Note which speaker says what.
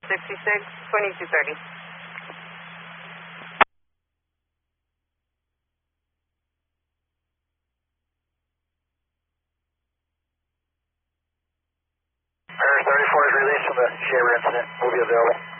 Speaker 1: 66-2230.
Speaker 2: Air 34 is released from the Shaver incident. Will be available.